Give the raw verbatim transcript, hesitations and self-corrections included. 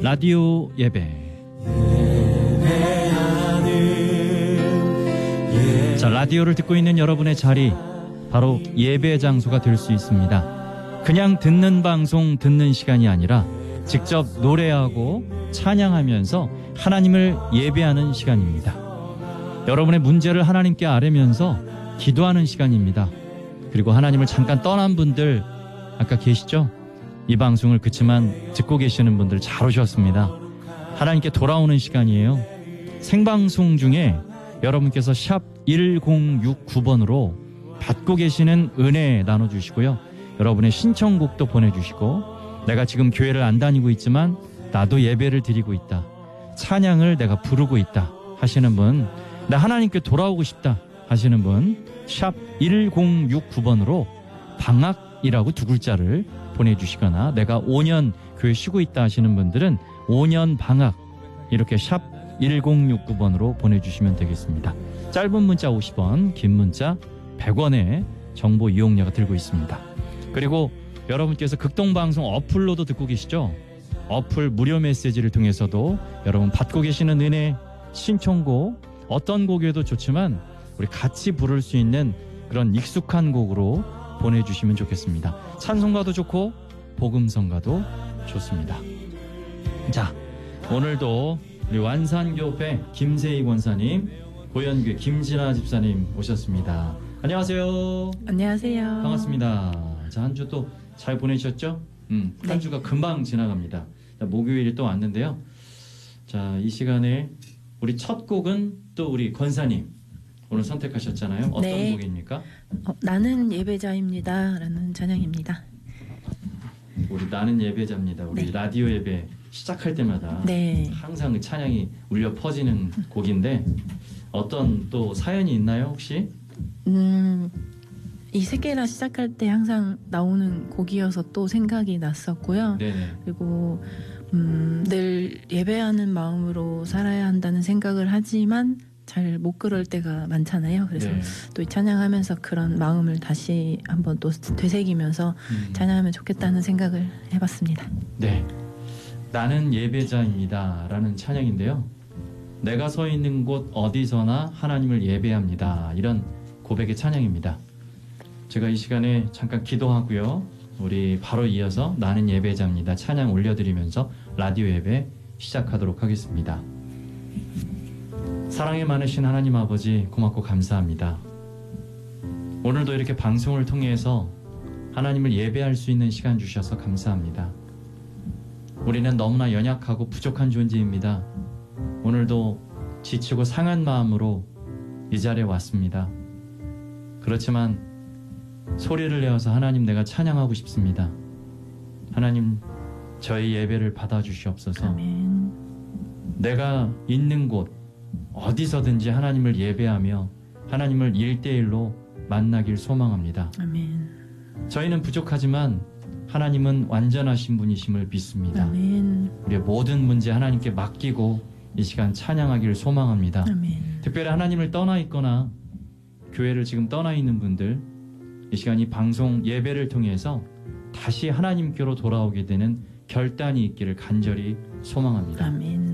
라디오 예배. 자, 라디오를 듣고 있는 여러분의 자리, 바로 예배 장소가 될 수 있습니다. 그냥 듣는 방송, 듣는 시간이 아니라 직접 노래하고 찬양하면서 하나님을 예배하는 시간입니다. 여러분의 문제를 하나님께 아뢰면서 기도하는 시간입니다. 그리고 하나님을 잠깐 떠난 분들 아까 계시죠? 이 방송을 그치만 듣고 계시는 분들 잘 오셨습니다. 하나님께 돌아오는 시간이에요. 생방송 중에 여러분께서 샵 일공육구 번으로 받고 계시는 은혜 나눠주시고요. 여러분의 신청곡도 보내주시고, 내가 지금 교회를 안 다니고 있지만 나도 예배를 드리고 있다, 찬양을 내가 부르고 있다 하시는 분, 나 하나님께 돌아오고 싶다 하시는 분, 샵 일공육구 번으로 방학이라고 두 글자를 보내주시거나, 내가 오 년 교회 쉬고 있다 하시는 분들은 오 년 방학 이렇게 샵 일공육구 번으로 보내주시면 되겠습니다. 짧은 문자 오십 원, 긴 문자 백 원의 정보 이용료가 들고 있습니다. 그리고 여러분께서 극동방송 어플로도 듣고 계시죠? 어플 무료 메시지를 통해서도 여러분 받고 계시는 은혜, 신청곡, 어떤 곡이어도 좋지만 우리 같이 부를 수 있는 그런 익숙한 곡으로 보내주시면 좋겠습니다. 찬송가도 좋고 복음성가도 좋습니다. 자, 오늘도 우리 완산교회 김세희 권사님, 고현교회 김진아 집사님 오셨습니다. 안녕하세요. 안녕하세요. 반갑습니다. 자, 한 주 또 잘 보내셨죠? 음, 한 네. 주가 금방 지나갑니다. 자, 목요일이 또 왔는데요. 자, 이 시간에 우리 첫 곡은 또 우리 권사님 오늘 선택하셨잖아요. 어떤 네. 곡입니까? 어, 나는 예배자입니다 라는 찬양입니다. 우리 나는 예배자입니다. 우리 네. 라디오 라디오 예배 시작할 때마다 네. 항상 그 찬양이 울려 퍼지는 곡인데, 어떤 또 사연이 있나요 혹시? 음, 이 세계라 시작할 때 항상 나오는 곡이어서 또 생각이 났었고요. 네네. 그리고 음, 늘 예배하는 마음으로 살아야 한다는 생각을 하지만 잘 못 그럴 때가 많잖아요. 그래서 네. 또 이 찬양하면서 그런 마음을 다시 한번 또 되새기면서 음. 찬양하면 좋겠다는 생각을 해봤습니다. 네. 나는 예배자입니다 라는 찬양인데요. 내가 서 있는 곳 어디서나 하나님을 예배합니다, 이런 고백의 찬양입니다. 제가 이 시간에 잠깐 기도하고요, 우리 바로 이어서 나는 예배자입니다 찬양 올려드리면서 라디오 예배 시작하도록 하겠습니다. 사랑이 많으신 하나님 아버지, 고맙고 감사합니다. 오늘도 이렇게 방송을 통해서 하나님을 예배할 수 있는 시간 주셔서 감사합니다. 우리는 너무나 연약하고 부족한 존재입니다. 오늘도 지치고 상한 마음으로 이 자리에 왔습니다. 그렇지만 소리를 내어서 하나님, 내가 찬양하고 싶습니다. 하나님, 저희 예배를 받아주시옵소서. 아멘. 내가 있는 곳 어디서든지 하나님을 예배하며 하나님을 일대일로 만나길 소망합니다. 아멘. 저희는 부족하지만 하나님은 완전하신 분이심을 믿습니다. 아멘. 우리의 모든 문제 하나님께 맡기고 이 시간 찬양하기를 소망합니다. 아멘. 특별히 하나님을 떠나 있거나 교회를 지금 떠나 있는 분들, 이 시간 이 방송 예배를 통해서 다시 하나님께로 돌아오게 되는 결단이 있기를 간절히 소망합니다. 아멘.